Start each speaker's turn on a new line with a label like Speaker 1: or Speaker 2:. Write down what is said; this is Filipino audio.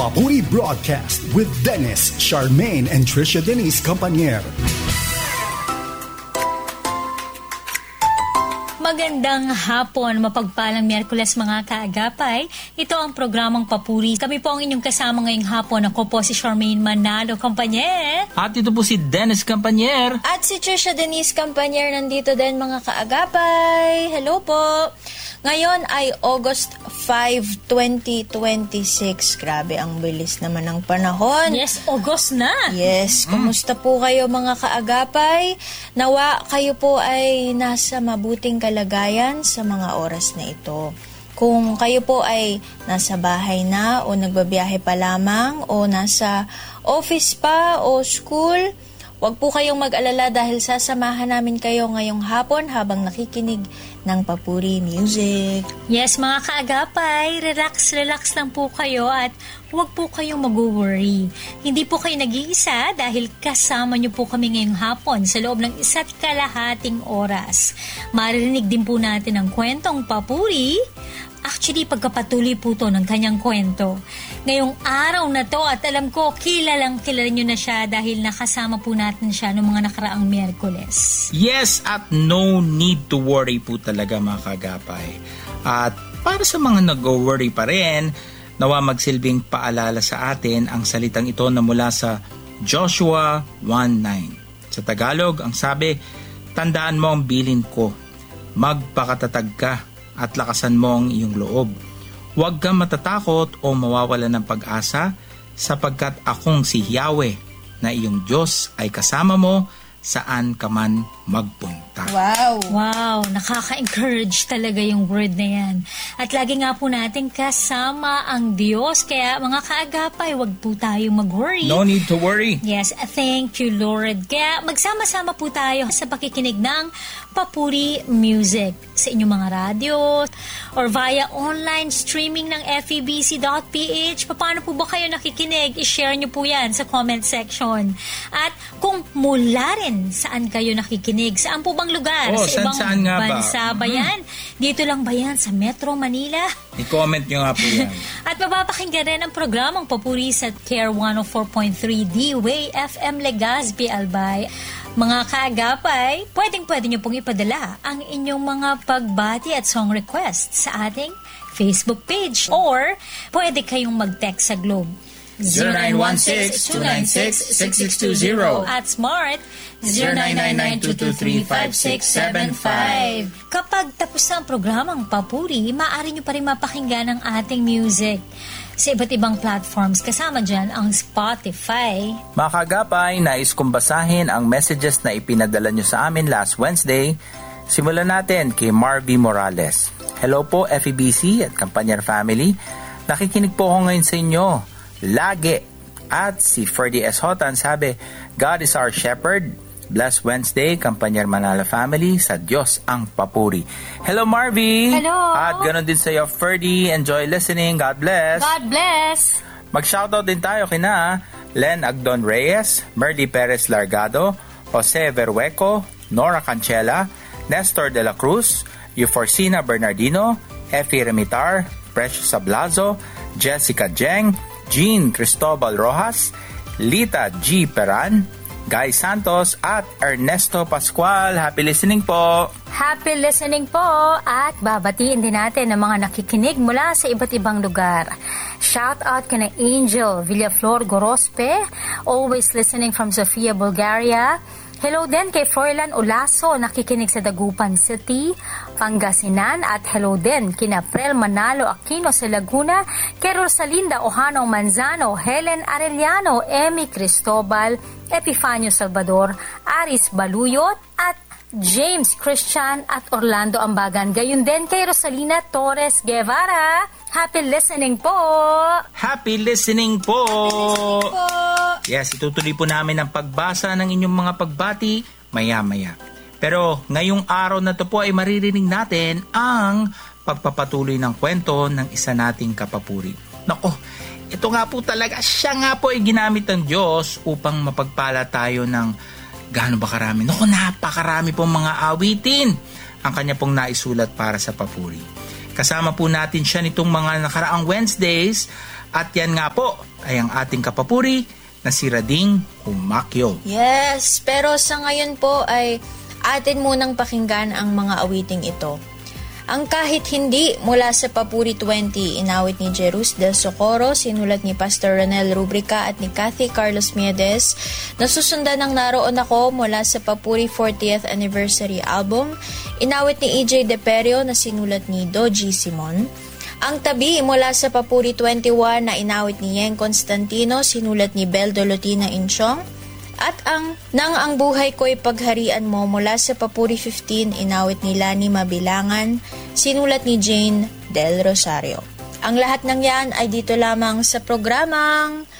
Speaker 1: Papuri Broadcast with Dennis, Charmaine, and Trisha Denise Campanier.
Speaker 2: Magandang hapon, mapagpalang Miyerkules mga kaagapay. Ito ang programang Papuri. Kami po ang inyong kasama ngayong hapon. Ako po si Charmaine Manalo Campanier.
Speaker 3: At ito po si Dennis Campanier.
Speaker 4: At si Trisha Denise Campanier nandito din mga kaagapay. Hello po. Ngayon ay August 5, 2026. Grabe, ang bilis naman ng panahon.
Speaker 2: Yes, August na.
Speaker 4: Yes, kumusta po kayo mga kaagapay? Nawa kayo po ay nasa mabuting kalagayan sa mga oras na ito. Kung kayo po ay nasa bahay na o nagbabiyahe pa lamang o nasa office pa o school, huwag po kayong mag-alala dahil sasamahan namin kayo ngayong hapon habang nakikinig ng Papuri Music.
Speaker 2: Yes, mga kaagapay, relax lang po kayo at huwag po kayong mag-worry. Hindi po kayo nag-iisa dahil kasama niyo po kami ngayong hapon sa loob ng 1.5 oras. Maririnig din po natin ang kwentong Papuri. Actually, pagkapatuloy po to ng kanyang kwento. Ngayong araw na to at alam ko, kilala nyo na siya dahil nakasama po natin siya noong mga nakaraang Miyerkules.
Speaker 3: Yes, at no need to worry po talaga mga kagapay. At para sa mga nag-worry pa rin, nawa magsilbing paalala sa atin ang salitang ito na mula sa Joshua 1:9. Sa Tagalog, ang sabi, tandaan mo ang bilin ko, magpakatatag ka at lakasan mo ang iyong loob. Huwag kang matatakot o mawawala ng pag-asa sapagkat akong si Yahweh na iyong Diyos ay kasama mo saan ka man magpunta.
Speaker 2: Wow, nakaka-encourage talaga yung word na yan. At lagi nga po natin kasama ang Diyos. Kaya mga kaagapay, wag po tayong mag-worry.
Speaker 3: No need to worry.
Speaker 2: Yes, thank you Lord. Kaya magsama-sama po tayo sa pakikinig ng Papuri Music sa inyong mga radyo or via online streaming ng febc.ph. Paano po ba kayo nakikinig? I-share nyo po yan sa comment section. At kung mula rin saan kayo nakikinig, saan po bang lugar?
Speaker 3: Oh,
Speaker 2: sa ibang
Speaker 3: saan nga ba?
Speaker 2: bansa ba yan? Dito lang ba yan sa Metro Manila?
Speaker 3: I-comment nyo nga po yan.
Speaker 2: At mapapakinggan rin ang programang Papuri sa Care 104.3 D-Way FM Legazpi, Albay. Mga kaagapay, pwede nyo pong ipadala ang inyong mga pagbati at song requests sa ating Facebook page or pwede kayong mag-text sa Globe
Speaker 4: 0916-296-6620
Speaker 2: at Smart 0999-223-5675. Kapag tapos na ang programang Papuri, maaari nyo pa rin mapakinggan ang ating music sa iba't ibang platforms. Kasama dyan ang Spotify.
Speaker 3: Mga kagapay, nais kong basahin ang messages na ipinadala nyo sa amin last Wednesday. Simulan natin kay Marvy Morales. Hello po FEBC at Campanier family. Nakikinig po ako ngayon sa inyo. Lagi. At si Ferdy S. Hotan sabi, God is our shepherd. Blessed Wednesday, Campanier Manalo family, sa Diyos ang papuri. Hello Marvy!
Speaker 2: Hello!
Speaker 3: At ganoon din sa iyo Ferdy, enjoy listening, God bless!
Speaker 2: God bless!
Speaker 3: Mag-shoutout din tayo kina Len Agdon Reyes, Merly Perez Largado, Jose Verhueco, Nora Cancela, Nestor De La Cruz, Euforcina Bernardino, Effie Remitar, Precious Sablazo, Jessica Jeng, Jean Cristobal Rojas, Lita G. Peran, Guy Santos at Ernesto Pascual. Happy listening po!
Speaker 2: Happy listening po! At babatiin din natin ang mga nakikinig mula sa iba't ibang lugar. Shout out kina Angel Villaflor Gorospe, always listening from Sofia, Bulgaria. Hello din kay Froilan Olaso, nakikinig sa Dagupan City, Pangasinan. At hello din kina Prel Manalo Aquino sa Laguna, kay Rosalinda Ohanong Manzano, Helen Arellano, Emmy Cristobal, Epifanio Salvador, Aris Baluyot, at James Christian at Orlando Ambagan. Gayon din kay Rosalina Torres Guevara. Happy listening po!
Speaker 3: Happy listening po! Yes, itutuloy po namin ang pagbasa ng inyong mga pagbati maya-maya. Pero ngayong araw na to po ay maririnig natin ang pagpapatuloy ng kwento ng isa nating kapapuri. Nako, ito nga po talaga, siya nga po ay ginamit ng Diyos upang mapagpala tayo ng gaano ba karami. Nako, napakarami pong mga awitin ang kanya pong naisulat para sa papuri. Kasama po natin siya nitong mga nakaraang Wednesdays At yan nga po ay ang ating kapapuri na si Rading Humakyo.
Speaker 4: Yes, pero sa ngayon po ay atin munang pakinggan ang mga awiting ito. Ang Kahit Hindi mula sa Papuri 20, inawit ni Jerus del Socorro, sinulat ni Pastor Ronel Rubrica at ni Kathy Carlos Miedes. Nasusundan ng Naroon Ako mula sa Papuri 40th Anniversary Album, inawit ni EJ De Perio na sinulat ni Doji Simon. Ang Tabi mula sa Papuri 21 na inawit ni Yeng Constantino, sinulat ni Bel Dolotina Inchong. At Nang ang buhay ko'y pagharian mo mula sa Papuri 15, inawit ni Lani Mabilangan, sinulat ni Jane Del Rosario. Ang lahat ng yan ay dito lamang sa programang